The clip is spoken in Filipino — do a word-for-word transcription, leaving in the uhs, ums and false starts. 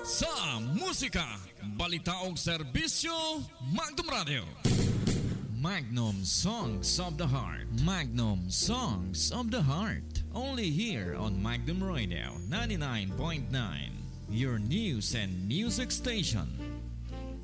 Sa musika, balita o serbisyo, Magnum Radio. Magnum Songs of the Heart. Magnum Songs of the Heart. Only here on Magnum Radio ninety-nine point nine. Your news and music station.